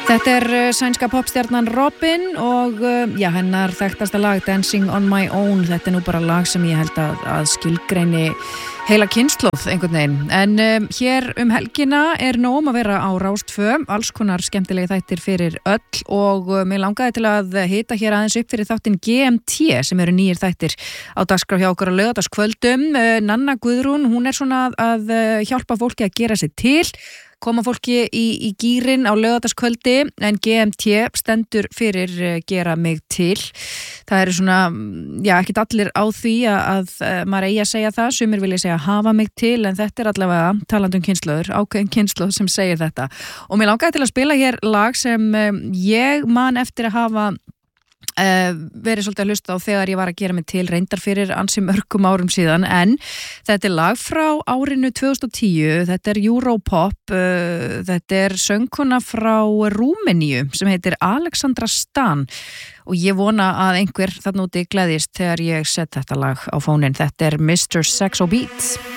Þetta sænska popstjarnan Robyn og hennar þekktasta lag Dancing on my own. Þetta nú bara lag sem ég held að skilgreini heila kynslóð einhvern veginn. En hér helgina nóg að vera á Rás 2, alls konar skemmtilegi þættir fyrir öll og mig langaði til að hita hér aðeins upp fyrir þáttinn GMT sem eru nýjir þættir á dagskrá hjá okkur á laugardagskvöldum. Nanna Guðrún, hún svona að hjálpa fólki að gera sig til, koma fólki í gírinn á laugardagskvöldi, en GMT stendur fyrir gera mig til. Það eru svona, ekkert allir á því að maður eigi að segja það, sumir vilja segja hafa mig til, en þetta allavega talandi kynslóður, ákveðin kynslóð sem segir þetta. Og mér langaði til að spila hér lag sem ég man eftir að hafa verið svolítið að hlusta á þegar ég var að gera mig til, reyndar fyrir ansi mörgum árum síðan, en þetta lag frá árinu 2010, þetta Europop, þetta söngkona frá Rúmeníu sem heitir Alexandra Stan og ég vona að einhver þarna úti gleðist þegar ég set þetta lag á fóninn. Þetta Mr. Saxo Beat.